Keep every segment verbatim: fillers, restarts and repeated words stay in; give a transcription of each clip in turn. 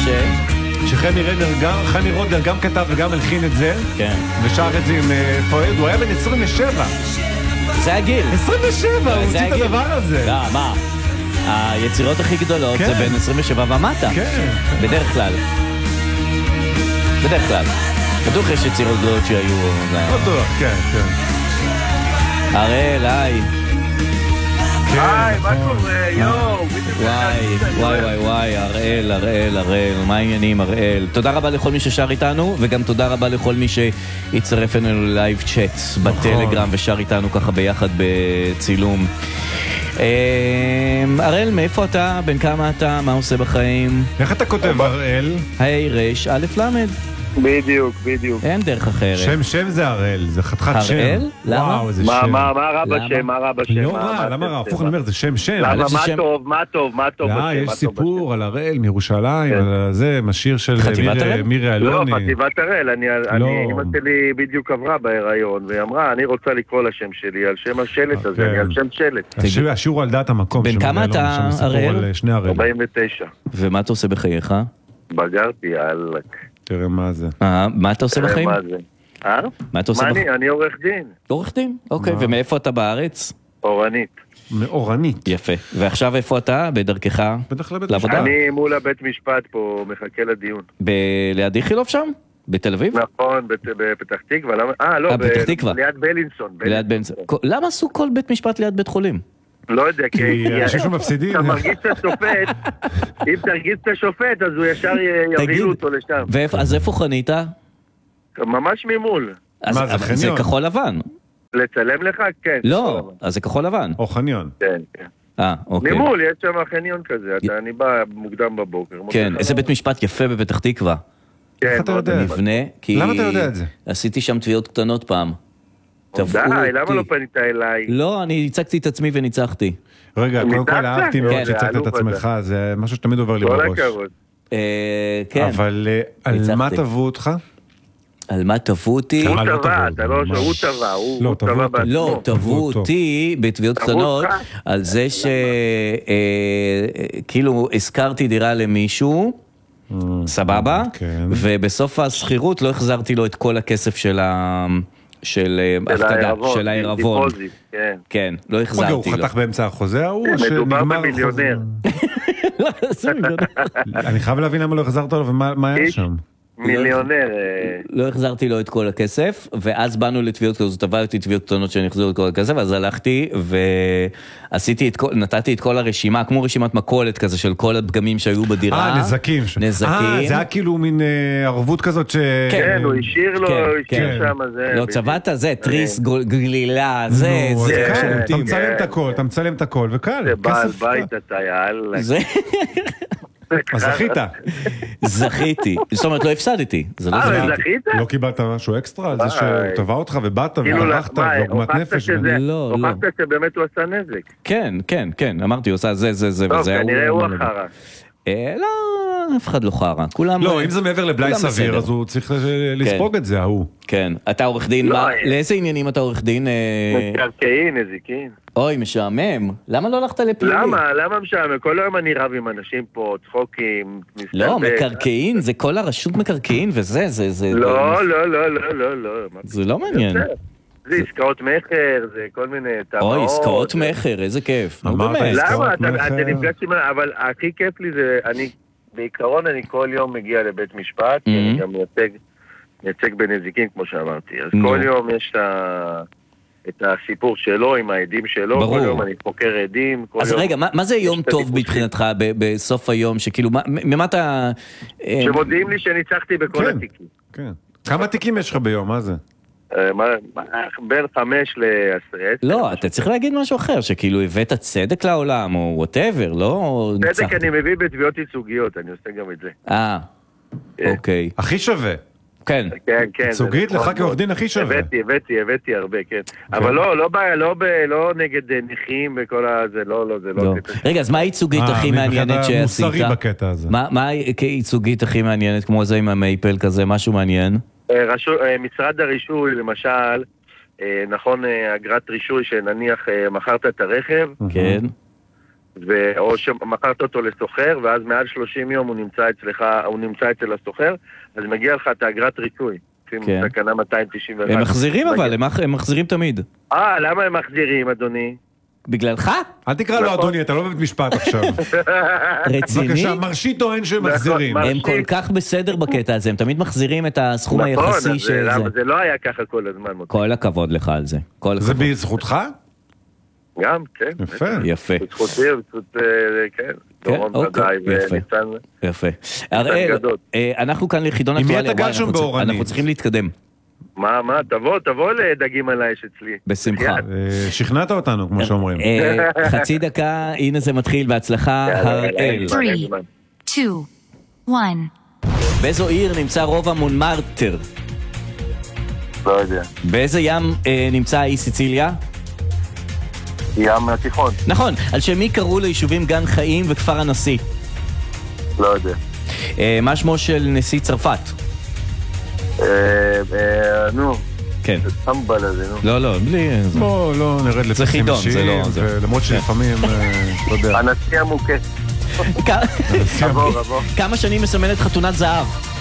ש... שחני רדר גם, חני רודר גם כתב וגם הלחין את זה. כן. ושר את זה עם פואד, הוא היה בן עשרים ושבע. זה הגיל. עשרים ושבע, הוא הוציא את הדבר הזה. לא, מה? היצירות הכי גדולות זה בין עשרים ושבע ומטה. כן. בדרך כלל. בדרך כלל. בטוח יש יצירות גדולות שהיו... בטוח, כן, כן. הראל, היי. היי, מה קורה? יואו. וואי, וואי, וואי, וואי, הראל, הראל, הראל. מה העניינים, הראל? תודה רבה לכל מי ששר איתנו, וגם תודה רבה לכל מי שיצרף אלינו ללייב צ'אט בטלגרם ושר איתנו ככה ביחד בצילום. הראל, מאיפה אתה? בן כמה אתה? מה עושה בחיים? איך אתה כותב הראל? היי רש, א' למד. בדיוק, בדיוק. אין דרך אחרת. שם שם זה הראל, זה חתיכת שם. הראל? למה? וואו, זה מה, שם. מה, מה רע בשם? מה רע בשם? לא רע, למה רע? הפוך, אני אומר, זה שם שם. למה, מה טוב, מה טוב, מה טוב בשם? לא, יש סיפור על הראל מירושלים, על זה, משיר של מירי אלוני. לא, חטיבת הראל, אמא שלי בדיוק עברה בהיריון, והיא אמרה, אני רוצה לקרוא לשם שלי, על שם השלט הזה, על שם שלט. השיעור על דעת המקום. בן כמה אתה, הראל? ארבעים ותשע. ומה אתה עושה בחייך? בגרתי על... תראה מה זה. אה, מה אתה עושה בחיים? מה זה? אה? מה אתה עושה בחיים? אני עורך דין. עורך דין? אוקיי, ומאיפה אתה בארץ? אורנית. מאורנית. יפה. ועכשיו איפה אתה? בדרכך? בטח לבית לעבודה? אני מול הבית משפט פה, מחכה לדיון. ליד איכילוב שם? בתל אביב? נכון, בפתח תקווה. אה, לא, בפתח תקווה. ליד בלינסון. ליד בלינסון. למה עשו כל בית משפט ליד בית חולים? לא יודע, כי אנשים שמפסידים. אתה מרגיש את השופט, אם תרגיש את השופט, אז הוא ישר יבילו אותו לשם. אז איפה חנית? ממש ממול. מה, זה חניון? זה כחול לבן. לצלם לך? כן. לא, אז זה כחול לבן. או חניון. כן, כן. אה, אוקיי. ממול, יש שם חניון כזה, אני בא מוקדם בבוקר. כן, איזה בית משפט יפה בפתח תקווה. כן, אתה יודע? מבנה, כי... למה אתה יודע את זה? עשיתי שם תביעות קטנות פעם. די, למה לא פנית אליי? לא, אני הצגתי את עצמי וניצחתי. רגע, קודם כל אהבתי מאוד שהצגת את עצמך, זה משהו שתמיד עובר לי בראש. כן. אבל על מה תבעו אותך? על מה תבעו אותי? הוא טבע, אתה לא, שהוא טבע, הוא טבע בעצמו. לא, תבעו אותי בתביעות קטנות על זה שכאילו הזכרתי דירה למישהו, סבבה, ובסוף הסחירות לא החזרתי לו את כל הכסף של ה... של הפקדה, של הערבון. כן, לא החזרתי לו. הוא חתך באמצע החוזה ההוא? מדובר במיליונר. אני חייב להבין למה לא החזרת לו ומה היה שם. מיליונר. לא החזרתי לו את כל הכסף, ואז באנו לתביעות כזאת, תבעתי תביעות קטנות שאני אחזיר את כל הכסף, אז הלכתי ועשיתי את כל, נתתי את כל הרשימה, כמו רשימת מכולת כזה של כל הדגמים שהיו בדירה. אה, נזקים. נזקים. אה, זה היה כאילו מין ערבות כזאת ש... כן, הוא השאיר לו, הוא השאיר שם, זה... לא, צבעת זה, תריס, גלילה, זה, זה. אתה מצלם את הכל, אתה מצלם את הכל, וקל. זה בעל בית אתה, יאללה. זה... אז זכית. זכיתי. זאת אומרת, לא הפסדתי. אה, זכית? לא קיבלת משהו אקסטרה על זה שטבע אותך ובאת וערכת ועוגמת נפש. הוכחת שבאמת הוא עשה נזק. כן, כן, כן. אמרתי, הוא עושה זה, זה, זה טוב, וזה. כנראה הוא החרה. לא, אף אחד לא חרה. לא, אם זה מעבר לבלי סביר, אז הוא צריך לספוג את זה, ההוא. כן. אתה עורך דין, לאיזה עניינים אתה עורך דין? מקרקעין, נזיקין. אוי, משעמם. למה לא הלכת לפלילי? למה? למה משעמם? כל היום אני רב עם אנשים פה, צחוקים. לא, מקרקעין, זה כל הרשות מקרקעין וזה, זה, זה... לא, לא, לא, לא, לא, לא. זה לא מעניין. זה עסקאות מחר, זה כל מיני טבעות. אוי, עסקאות מחר, איזה כיף. למה? אתה נפגש עם... אבל הכי כיף לי זה, אני, בעיקרון אני כל יום מגיע לבית משפט, כי אני גם מייצג בנזיקין, כמו שאמרתי. אז כל יום יש את הסיפור שלו, עם העדים שלו, כל יום אני חוקר עדים. אז רגע, מה זה יום טוב מבחינתך בסוף היום, שכאילו, ממה אתה... שמודיעים לי שניצחתי בכל התיקים. כן. כמה תיקים יש לך ביום, מה זה? בין חמש לעשרה. לא, אתה צריך להגיד משהו אחר, שכאילו הבאת צדק לעולם, או whatever, לא... צדק אני מביא בתביעות ייצוגיות, אני עושה גם את זה. אה, אוקיי. הכי שווה. כן. כן, כן. ייצוגית לך כעורך דין הכי שווה. הבאתי, הבאתי, הבאתי הרבה, כן. אבל לא, לא בעיה, לא נגד נכים וכל הזה, לא, לא, זה לא... רגע, אז מה הייצוגית הכי מעניינת שעשית? מוסרי בקטע הזה. מה הייצוגית הכי מעניינת, כמו זה עם המייפל כזה, משהו מעניין? משרד הרישוי, למשל, נכון, אגרת רישוי שנניח מכרת את הרכב, כן. ו... או שמכרת אותו לסוחר, ואז מעל שלושים יום הוא נמצא אצלך, הוא נמצא אצל הסוחר, אז מגיע לך את האגרת ריצוי. כן. תקנה מאתיים תשעים ואחת. הם מחזירים אבל, הם, הם מחזירים תמיד. אה, למה הם מחזירים, אדוני? בגללך? אל תקרא לו אדוני, אתה לא בבית משפט עכשיו. רציני? בבקשה, מרשי טוען שהם מחזירים. הם כל כך בסדר בקטע הזה, הם תמיד מחזירים את הסכום היחסי של זה. נכון, זה לא היה ככה כל הזמן. כל הכבוד לך על זה. זה בזכותך? גם, כן. יפה. יפה. בזכותי, בזכות, כן. דורון ודאי וניצן. יפה. הראל, אנחנו כאן לחידון אקטואליה. אנחנו צריכים להתקדם. מה, מה, תבוא, תבוא לדגים על האש אצלי. בשמחה. שכנעת אותנו, כמו שאומרים. חצי דקה, הנה זה מתחיל, בהצלחה, הראל. שלוש, שתיים, אחת. באיזו עיר נמצא רובע מונמרטר? לא יודע. באיזה ים נמצא האי סיציליה? ים התיכון. נכון, על שם מי קראו ליישובים גן חיים וכפר הנשיא? לא יודע. מה שמו של נשיא צרפת? נו. כן. זה סמבל הזה, נו. לא, לא, בלי... בוא, לא נרד לפסים אישיים, למרות שלפעמים, לא יודע. הנשיא המוכה. כמה שנים מסמלת חתונת זהב?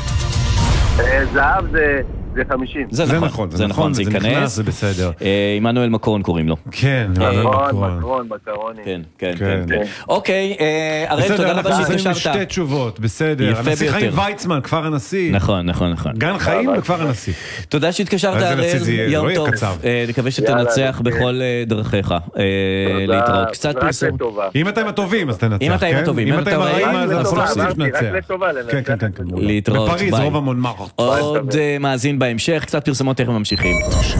זהב זה... זה חמישים. זה נכון, זה נכון, זה ייכנס, זה בסדר. עמנואל מקרון קוראים לו. כן, מקרון, מקרון, מקרוני. כן, כן, כן. אוקיי, הראל, תודה רבה שהתקשרת. שתי תשובות, בסדר. הנשיא חיים ויצמן, כפר הנשיא. נכון, נכון, נכון. גן חיים וכפר הנשיא. תודה שהתקשרת, הראל, יום טוב. נקווה שתנצח בכל דרכיך. להתראות. קצת פרסום. אם אתה עם הטובים, אז תנצח. אם אתה עם הטובים. אם אתה עם הרעים, אז אנחנו נפסיק לנצח. להתראות, בפריז, רוב המונמרטר. עוד מאזין בהמשך, קצת פרסומות, איך ממשיכים.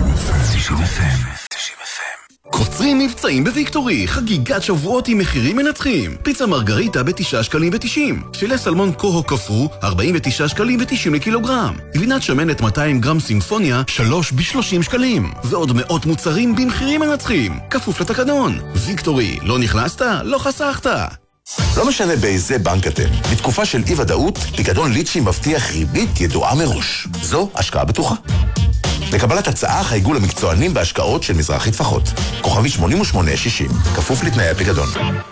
קוצרים מבצעים בוויקטורי, חגיגת שבועות עם מחירים מנצחים. פיצה מרגריטה בתשעה שקלים ותשעים. פילה סלמון קוהו כפרו, ארבעים ותשעה שקלים ותשעים לקילוגרם. גבינת שמנת מאתיים גרם סימפוניה, שלוש בשלושים שקלים. ועוד מאות מוצרים במחירים מנצחים. כפוף לתקנון. ויקטורי, לא נכנסת? לא חסכת. לא משנה באיזה בנק אתם. בתקופה של אי-ודאות, פיקדון ליצ'י מבטיח ריבית ידועה מראש. זו השקעה בטוחה. לקבלת הצעה חייגו למקצוענים בהשקעות של מזרחי טפחות. כוכבי שמונים ושמונה שישים, כפוף לתנאי הפיקדון.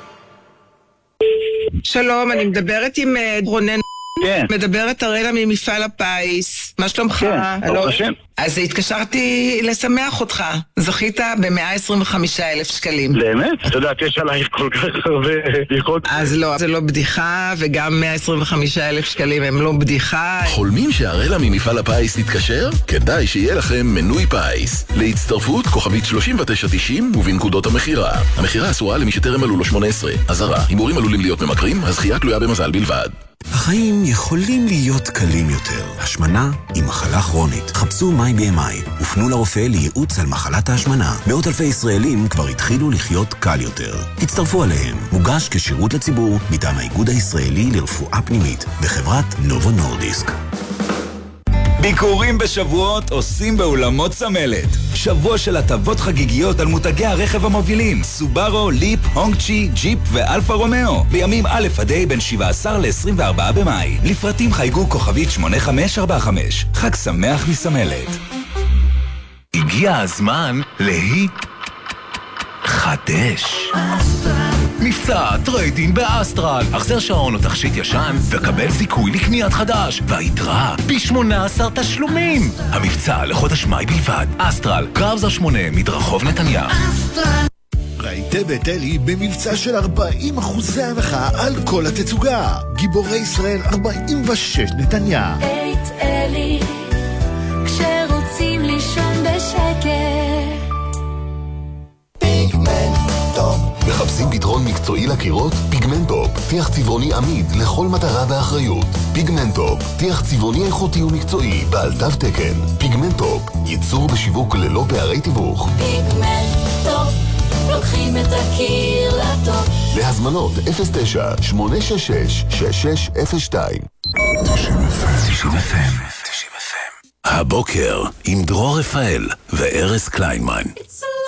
שלום, אני מדברת עם רונן. כן. מדברת הראלה ממפעל הפיס. מה שלומך? כן, ברוך השם. אז התקשרתי לשמח אותך. זכית ב-מאה עשרים וחמישה אלף שקלים. באמת? אתה יודע, יש עלייך כל כך הרבה בדיחות. אז לא, זה לא בדיחה, וגם מאה עשרים וחמישה אלף שקלים הם לא בדיחה. חולמים שהראלה ממפעל הפיס תתקשר? כדאי שיהיה לכם מנוי פיס. להצטרפות כוכבית שלושים ותשע תשעים ובנקודות המחירה. המחירה אסורה למי שטרם מלאו לו שמונה עשרה. אזהרה, הימורים עלולים להיות ממכרים, הזכייה תלויה במזל בלבד. החיים יכולים להיות קלים יותר. השמנה היא מחלה כרונית. חפשו מיי בי אם איי ופנו לרופא לייעוץ על מחלת ההשמנה. מאות אלפי ישראלים כבר התחילו לחיות קל יותר. הצטרפו עליהם. מוגש כשירות לציבור מטעם האיגוד הישראלי לרפואה פנימית בחברת נובו נורדיסק. ביקורים בשבועות עושים באולמות צמלת. שבוע של הטבות חגיגיות על מותגי הרכב המובילים סובארו, ליפ, הונג-צ'י, ג'יפ ואלפה רומאו. בימים א' עד ה' בין שבעה עשר ל-עשרים וארבעה במאי. לפרטים חייגו כוכבית שמונה חמש ארבע חמש. חג שמח מסמלת. הגיע הזמן להיט חדש. מבצע טריידין באסטרל. החזר שעון או תכשיט ישן וקבל זיכוי לקניית חדש, והיתרה ב-שמונה עשר תשלומים. המבצע לחודש מאי בלבד. אסטרל, קרבזר שמונה, מדרחוב נתניה. ראיתי בטלי במבצע של ארבעים אחוזי הנחה על כל התצוגה. גיבורי ישראל ארבעים ושש נתניה. בית אלי, כשרוצים לישון בשקט. פיגמנטופ. מחפשים פתרון מקצועי לקירות? פיגמנטופ, טיח צבעוני עמיד לכל מטרה באחריות. פיגמנטופ, טיח צבעוני איכותי ומקצועי בעל תו תקן. פיגמנטופ, ייצור ושיווק ללא פערי תיווך. פיגמנטופ, לוקחים את הקיר לטופ. להזמנות אפס תשע שמונה שש שש שש שש אפס שתיים. הבוקר עם דרור רפאל וארז קליינמן.